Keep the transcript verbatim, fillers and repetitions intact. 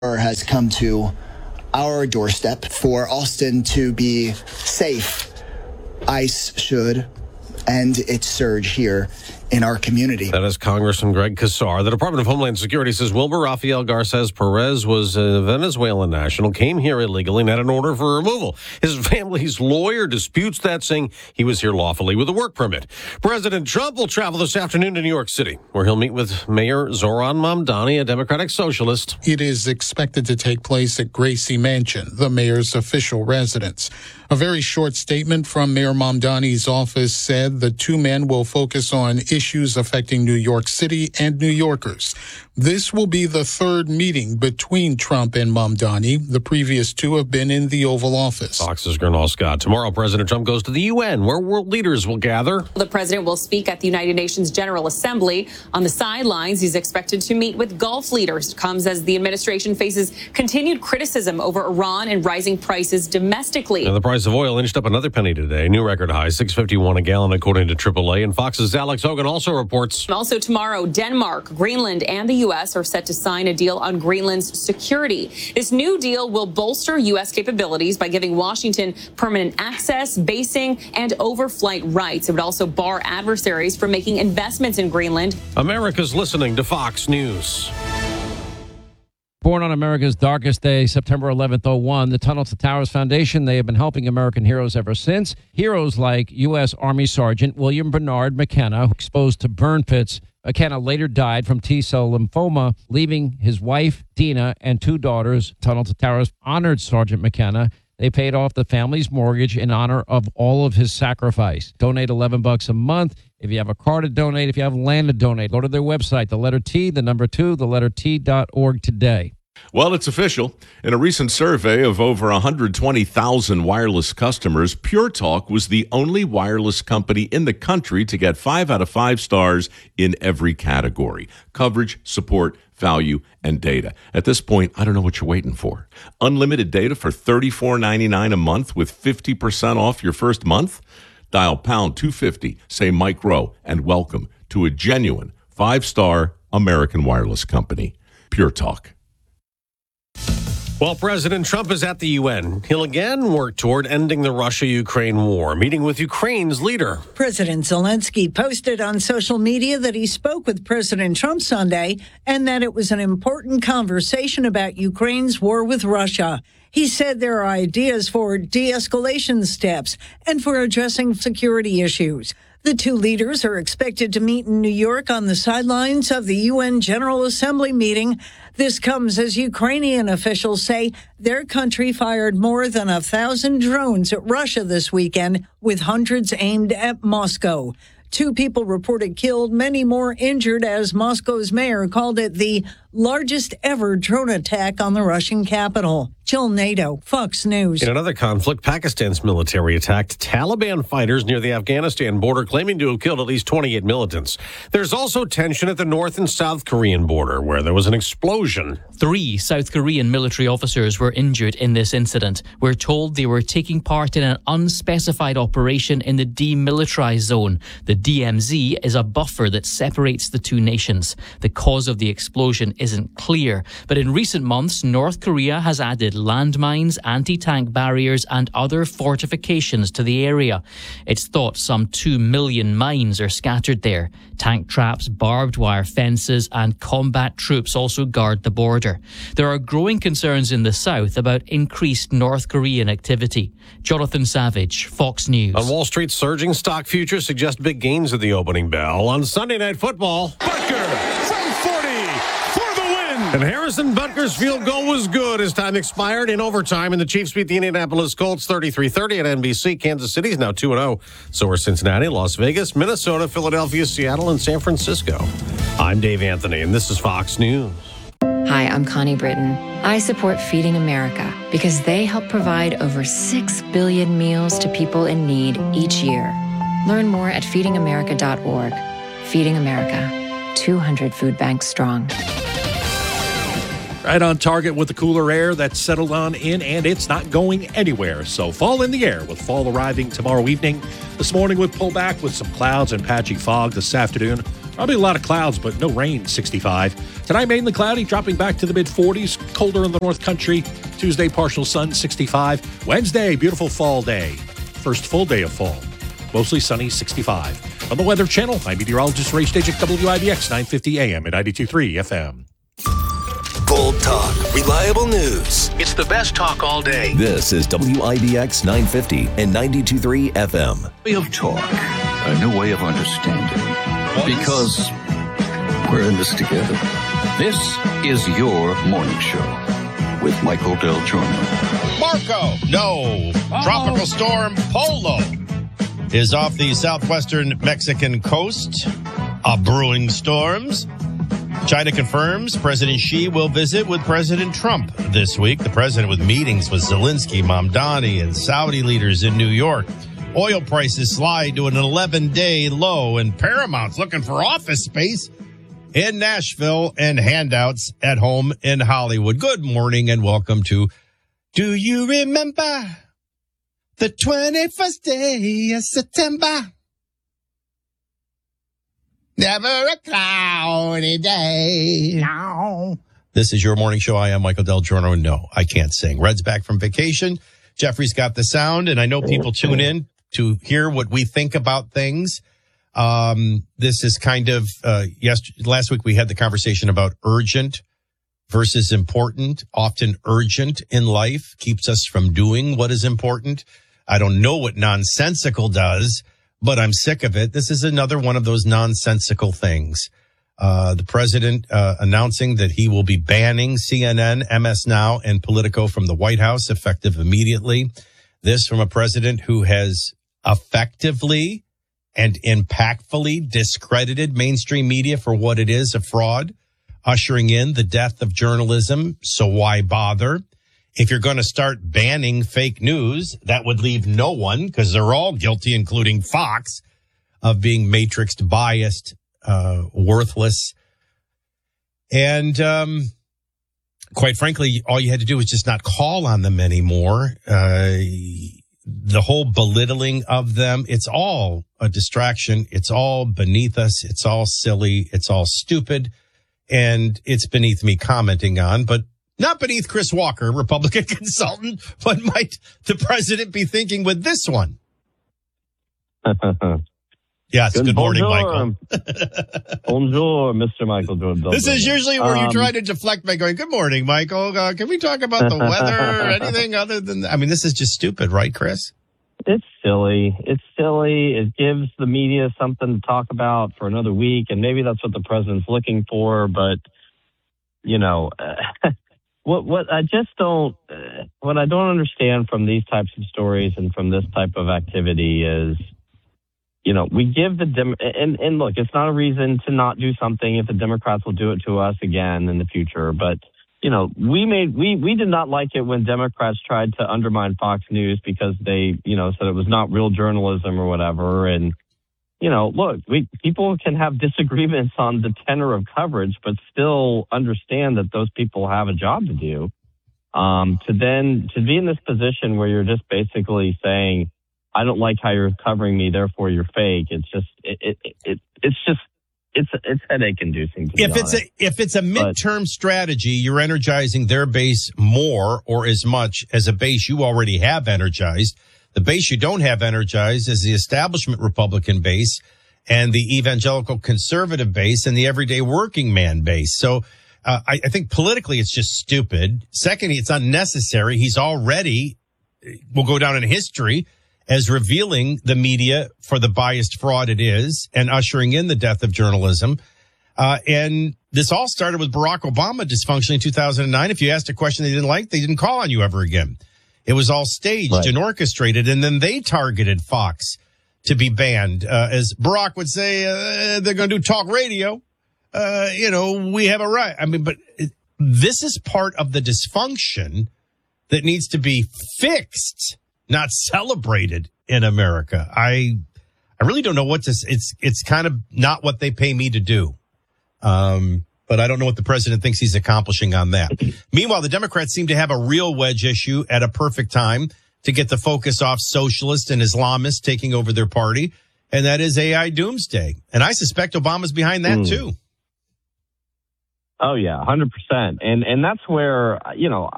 has come to our doorstep. For Austin to be safe, ICE should end its surge here in our community. That is Congressman Greg Casar. The Department of Homeland Security says Wilbur Rafael Garces Perez was a Venezuelan national, came here illegally and had an order for removal. His family's lawyer disputes that, saying he was here lawfully with a work permit. President Trump will travel this afternoon to New York City, where he'll meet with Mayor Zoran Mamdani, a Democratic socialist. It is expected to take place at Gracie Mansion, the mayor's official residence. A very short statement from Mayor Mamdani's office said the two men will focus on issues affecting New York City and New Yorkers. This will be the third meeting between Trump and Mamdani. The previous two have been in the Oval Office. Fox's Gernal Scott. Tomorrow, President Trump goes to the U N, where world leaders will gather. The president will speak at the United Nations General Assembly. On the sidelines, he's expected to meet with Gulf leaders. It comes as the administration faces continued criticism over Iran and rising prices domestically. And the price of oil inched up another penny today. New record high, six fifty-one a gallon, according to triple A. And Fox's Alex Hogan also reports. Also tomorrow, Denmark, Greenland, and the U S are set to sign a deal on Greenland's security. This new deal will bolster U S capabilities by giving Washington permanent access, basing, and overflight rights. It would also bar adversaries from making investments in Greenland. America's listening to Fox News. Born on America's darkest day, September eleventh, oh one, the Tunnel to Towers Foundation, they have been helping American heroes ever since. Heroes like U S. Army Sergeant William Bernard McKenna, exposed to burn pits. McKenna later died from T-cell lymphoma, leaving his wife, Dina, and two daughters. Tunnel to Towers honored Sergeant McKenna. They paid off the family's mortgage in honor of all of his sacrifice. Donate eleven bucks a month. If you have a car to donate, if you have land to donate, go to their website, the letter T, the number two, the letter T dot org today. Well, it's official. In a recent survey of over one hundred twenty thousand wireless customers, Pure Talk was the only wireless company in the country to get five out of five stars in every category: coverage, support, value, and data. At this point, I don't know what you're waiting for. Unlimited data for thirty-four ninety-nine a month with fifty percent off your first month? Dial pound two fifty, say Mike Rowe, and welcome to a genuine five-star American wireless company, Pure Talk. While President Trump is at the U N, he'll again work toward ending the Russia-Ukraine war, meeting with Ukraine's leader. President Zelensky posted on social media that he spoke with President Trump Sunday and that it was an important conversation about Ukraine's war with Russia. He said there are ideas for de-escalation steps and for addressing security issues. The two leaders are expected to meet in New York on the sidelines of the U N General Assembly meeting. This comes as Ukrainian officials say their country fired more than a thousand drones at Russia this weekend, with hundreds aimed at Moscow. Two people reported killed, many more injured, as Moscow's mayor called it the largest ever drone attack on the Russian capital. Jill Nato, Fox News. In another conflict, Pakistan's military attacked Taliban fighters near the Afghanistan border, claiming to have killed at least twenty-eight militants. There's also tension at the North and South Korean border, where there was an explosion. Three South Korean military officers were injured in this incident. We're told they were taking part in an unspecified operation in the demilitarized zone. The D M Z is a buffer that separates the two nations. The cause of the explosion isn't clear, but in recent months, North Korea has added landmines, anti-tank barriers, and other fortifications to the area. It's thought some two million mines are scattered there. Tank traps, barbed wire fences, and combat troops also guard the border. There are growing concerns in the south about increased North Korean activity. Jonathan Savage, Fox News. On Wall Street, surging stock futures suggest big gains at the opening bell. On Sunday Night Football, Butker from forty for the win. And Harrison Butker's field goal was good as time expired in overtime, and the Chiefs beat the Indianapolis Colts thirty-three thirty at N B C. Kansas City is now two and oh. So are Cincinnati, Las Vegas, Minnesota, Philadelphia, Seattle, and San Francisco. I'm Dave Anthony, and this is Fox News. Hi, I'm Connie Britton. I support Feeding America because they help provide over six billion meals to people in need each year. Learn more at feeding america dot org. Feeding America, two hundred food banks strong. Right on target with the cooler air that's settled on in, and it's not going anywhere. So fall in the air with fall arriving tomorrow evening. This morning with pullback with some clouds and patchy fog this afternoon. Probably a lot of clouds, but no rain, sixty-five. Tonight, mainly cloudy, dropping back to the mid-forties. Colder in the North Country. Tuesday, partial sun, sixty-five. Wednesday, beautiful fall day. First full day of fall. Mostly sunny, sixty-five. On the Weather Channel, I'm meteorologist Ray Stajic, W I B X nine fifty A M at ninety-two point three F M. Bold talk, reliable news. It's the best talk all day. This is W I B X nine fifty and ninety-two point three F M. Way of talk, a new way of understanding. Because we're in this together. This is your morning show with Michael Del Giorno. Marco, no. Oh. Tropical storm Polo is off the southwestern Mexican coast. A brewing storms. China confirms President Xi will visit with President Trump this week. The president with meetings with Zelensky, Mamdani, and Saudi leaders in New York. Oil prices slide to an eleven-day low, and Paramount's looking for office space in Nashville and handouts at home in Hollywood. Good morning and welcome to Do You Remember the twenty-first day of September? Never a cloudy day. No. This is your morning show. I am Michael Del Giorno. No, I can't sing. Red's back from vacation. Jeffrey's got the sound, and I know people tune in to hear what we think about things. Um, this is kind of, uh, yes, last week we had the conversation about urgent versus important. Often urgent in life keeps us from doing what is important. I don't know what nonsensical does, but I'm sick of it. This is another one of those nonsensical things. Uh, the president, uh, announcing that he will be banning C N N, M S Now, and Politico from the White House effective immediately. This from a president who has effectively and impactfully discredited mainstream media for what it is, a fraud, ushering in the death of journalism. So why bother? If you're going to start banning fake news, that would leave no one, because they're all guilty, including Fox, of being matrixed, biased, uh, worthless. And um, quite frankly, all you had to do was just not call on them anymore. Uh The whole belittling of them, it's all a distraction. It's all beneath us. It's all silly. It's all stupid. And it's beneath me commenting on, but not beneath Chris Walker, Republican consultant. What might the president be thinking with this one? Yes, good, good morning, Bonjour. Michael. Bonjour, Mister Michael Jordan. This is usually where um, you try to deflect by going, good morning, Michael. Uh, can we talk about the weather or anything other than that? I mean, this is just stupid, right, Chris? It's silly. It's silly. It gives the media something to talk about for another week, and maybe that's what the president's looking for. But, you know, uh, what what I just don't, uh, what I don't understand from these types of stories and from this type of activity is, you know, we give the, Dem- and, and look, it's not a reason to not do something if the Democrats will do it to us again in the future. But, you know, we made, we, we did not like it when Democrats tried to undermine Fox News because they, you know, said it was not real journalism or whatever. And, you know, look, we, people can have disagreements on the tenor of coverage, but still understand that those people have a job to do. Um, to then, to be in this position where you're just basically saying, I don't like how you're covering me, therefore you're fake. It's just, it, it, it it's just, it's, it's headache inducing. If it's a, if it's a midterm but, strategy, you're energizing their base more or as much as a base you already have energized. The base you don't have energized is the establishment Republican base and the evangelical conservative base and the everyday working man base. So, uh, I, I think politically it's just stupid. Secondly, it's unnecessary. He's already, will go down in history as revealing the media for the biased fraud it is and ushering in the death of journalism. Uh, and this all started with Barack Obama dysfunction in two thousand nine. If you asked a question they didn't like, they didn't call on you ever again. It was all staged right. and orchestrated, and then they targeted Fox to be banned. Uh, as Barack would say, uh, they're going to do talk radio. Uh, you know, we have a right. I mean, but it, this is part of the dysfunction that needs to be fixed, not celebrated in America. I I really don't know what to, it's, it's kind of not what they pay me to do. Um, but I don't know what the president thinks he's accomplishing on that. Meanwhile, the Democrats seem to have a real wedge issue at a perfect time to get the focus off socialists and Islamists taking over their party. and that is A I doomsday. And I suspect Obama's behind that, mm. too. Oh, yeah, one hundred percent. And, and that's where, you know,